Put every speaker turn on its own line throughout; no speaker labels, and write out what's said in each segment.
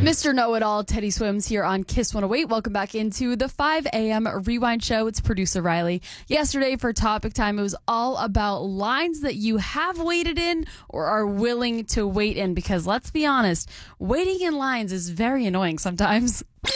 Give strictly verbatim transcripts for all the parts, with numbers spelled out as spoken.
Mister Know-It-All, Teddy Swims here on Kiss one oh eight. Welcome back into the five a.m. Rewind Show. It's producer Riley. Yesterday for Topic Time, it was all about lines that you have waited in or are willing to wait in. Because let's be honest, waiting in lines is very annoying sometimes.
Do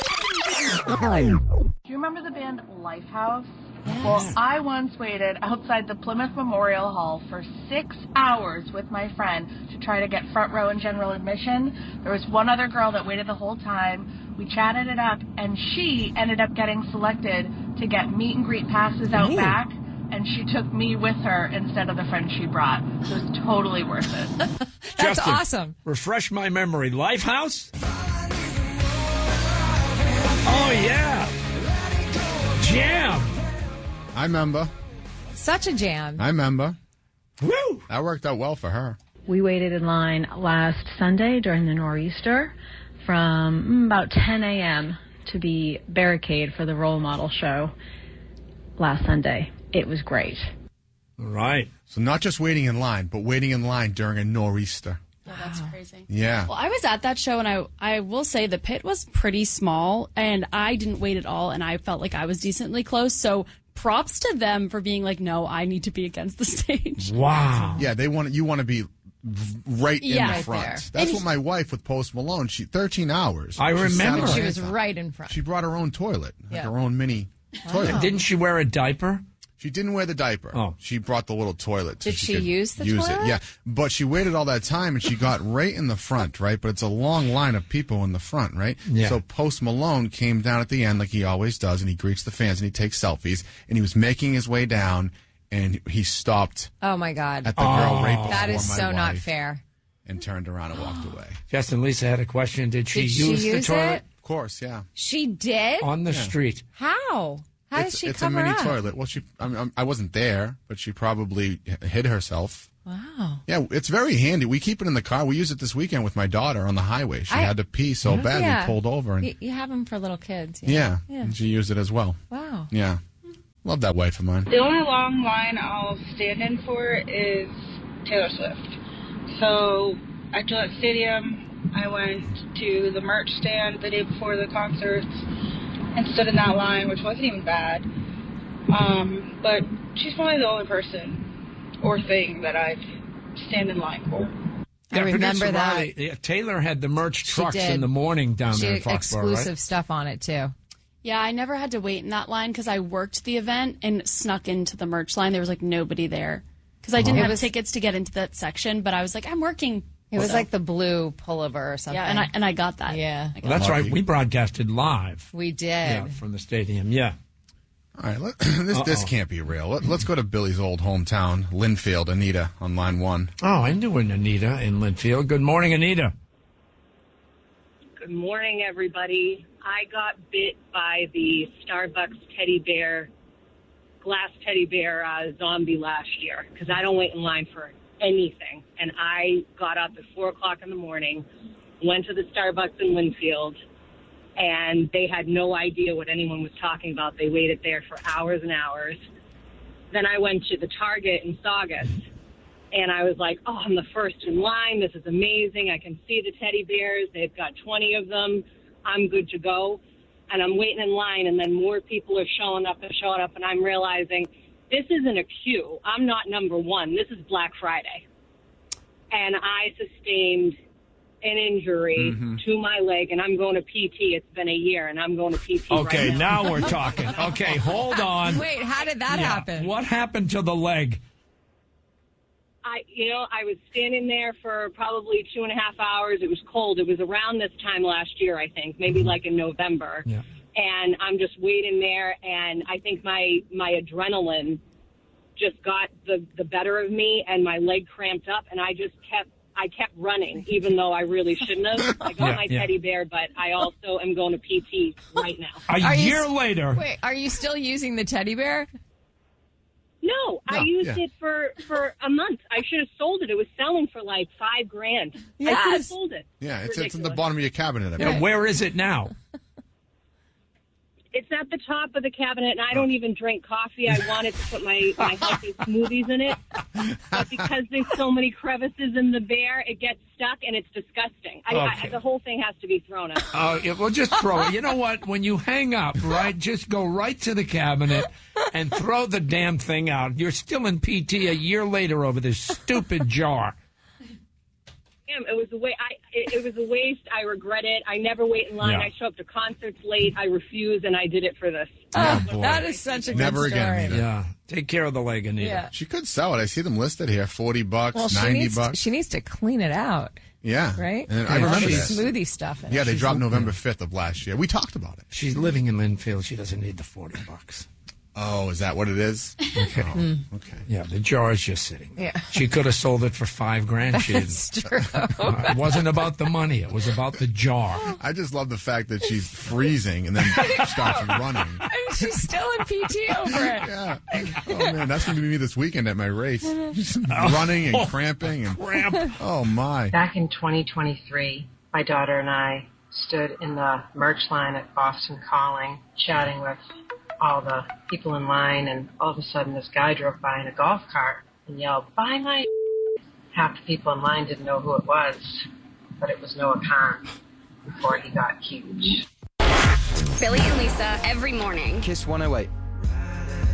you remember the band Lifehouse? Yes. Well, I once waited outside the Plymouth Memorial Hall for six hours with my friend to try to get front row and general admission. There was one other girl that waited the whole time. We chatted it up, and she ended up getting selected to get meet and greet passes out Ooh. back, and she took me with her instead of the friend she brought. So it was totally worth it.
That's
Justin,
awesome.
Refresh my memory. Lifehouse? Oh, yeah. Jam.
I remember.
Such a jam.
I remember.
Woo!
That worked out well for her.
We waited in line last Sunday during the nor'easter from mm, about ten a.m. to be barricade for the role model show last Sunday. It was great.
Right.
So not just waiting in line, but waiting in line during a nor'easter.
Oh, that's crazy.
Yeah.
Well, I was at that show, and I I will say the pit was pretty small, and I didn't wait at all, and I felt like I was decently close, so props to them for being like, no, I need to be against the stage.
Wow.
Yeah, they want you want to be right in
Yeah,
the
right
front.
there.
That's
And
what my wife with Post Malone, she thirteen hours.
I
She sat
remember.
on
She
her
was
laptop.
right in front.
She brought her own toilet, like
Yeah.
her own mini toilet.
Didn't she wear a diaper?
She didn't wear the diaper.
Oh.
She brought the little toilet. so
Did she
could
use the
use
toilet?
It. Yeah, but she waited all that time, and she got right in the front, right? But it's a long line of people in the front, right?
Yeah.
So Post Malone came down at the end, like he always does, and he greets the fans, and he takes selfies, and he was making his way down, and he stopped
Oh, my God.
at the girl right before
That is
my
so not
wife
fair.
and turned around and walked away.
Justin, Lisa had a question. Did she
Did she
use the
use
toilet
it?
Of course, yeah.
She did?
on the street?
How? How
it's
did she
it's
cover
a mini
up?
toilet. Well, she I, mean, I wasn't there, but she probably h- hid herself.
Wow.
Yeah, it's very handy. We keep it in the car. We use it this weekend with my daughter on the highway. She
I-
had to pee so bad
Yeah.
we pulled over and
You, you have them for little kids.
yeah,
Yeah.
and she used it as well.
Wow.
Yeah, love that wife of mine.
The only long line I'll stand in for is Taylor Swift. So at Gillette Stadium, I went to the merch stand the day before the concerts and stood in that line, which wasn't even bad. Um, but she's probably the only person or thing that I'd stand in line for.
I remember
Producer
that.
Riley, yeah, Taylor had the merch
She
trucks
did.
in the morning down
She
there in
had
Foxborough,
exclusive
right?
stuff on it, too.
Yeah, I never had to wait in that line because I worked the event and snuck into the merch line. There was like nobody there because I didn't
It
have
was-
tickets to get into that section, but I was like, I'm working.
It was
So-
like the blue pullover or something.
yeah, and I and I got that.
Yeah.
I got
Well, that's
Lucky.
right. We broadcasted live
We did.
yeah, from the stadium. Yeah.
All right, let, this this
Uh-oh.
can't be real. Let, let's go to Billy's old hometown, Linfield. Anita on line one.
Oh, I knew an Anita in Linfield. Good morning, Anita.
Good morning, everybody. I got bit by the Starbucks teddy bear, glass teddy bear uh, zombie last year because I don't wait in line for anything. And I got up at four o'clock in the morning, went to the Starbucks in Linfield, and they had no idea what anyone was talking about. They waited there for hours and hours. Then I went to the Target in Saugus, and I was like, oh, I'm the first in line. This is amazing. I can see the teddy bears. They've got twenty of them. I'm good to go. And I'm waiting in line, and then more people are showing up and showing up, and I'm realizing this isn't a queue. I'm not number one. This is Black Friday. And I sustained an injury
Mm-hmm.
to my leg, and I'm going to P T. It's been a year, and I'm going to P T
Okay,
right now.
now we're talking. Okay, hold on.
Wait, how did that
Yeah,
happen?
What happened to the leg?
I, you know, I was standing there for probably two and a half hours. It was cold. It was around this time last year, I think, maybe like in November.
Yeah.
And I'm just waiting there, and I think my my adrenaline just got the the better of me, and my leg cramped up, and I just kept I kept running, even though I really shouldn't have. I got
Yeah,
my
yeah.
teddy bear, but I also am going to P T right now.
A
Are you
year
s-
later.
Wait, are you still using the teddy bear?
No, I
No,
used
yeah.
it for, for a month. I should have sold it. It was selling for like five grand. I should have
Yes.
sold it.
Yeah, it's it's in the
Ridiculous.
bottom of your cabinet. I
Yeah,
bet.
where is it now?
It's at the top of the cabinet, and I don't even drink coffee. I wanted to put my, my healthy smoothies in it. But because there's so many crevices in the bear, it gets stuck, and it's disgusting. I,
Okay.
I, the whole thing has to be thrown out.
Oh, yeah, well, just throw it. You know what? When you hang up, right, just go right to the cabinet and throw the damn thing out. You're still in P T a year later over this stupid jar.
It was a wa- I, it, it was a waste. I regret it. I never wait in line.
Yeah.
I show up to concerts late. I refuse, and I did it for this.
Oh,
boy.
that is such a
Never
good story.
again, Anita.
Yeah. Take care of the leg, Anita.
Yeah.
She could sell it. I see them listed here: forty bucks,
Well, she
ninety
needs,
bucks.
she needs to clean it out,
yeah,
right?
And I
Yeah,
remember
she's-
that.
Smoothie stuff in
Yeah,
it.
they dropped November fifth of last year. We talked about it.
She's living in Linfield. She doesn't need the forty bucks.
Oh, is that what it is?
Okay.
Oh, okay.
Yeah, the jar is just sitting there.
Yeah.
She could have sold it for five grand. She didn't.
It's true.
Uh, it wasn't about the money. It was about the jar.
I just love the fact that she's freezing and then starts running.
I mean, she's still in P T over it.
Yeah. Oh man, that's gonna be me this weekend at my race. Just running and cramping and
Cramp.
oh my.
Back in twenty twenty-three, my daughter and I stood in the merch line at Boston Calling, chatting with all the people in line, and all of a sudden this guy drove by in a golf cart and yelled, "Buy my..." Half the people in line didn't know who it was, but it was Noah Kahn before he got huge.
Billy and Lisa every morning.
Kiss one oh eight.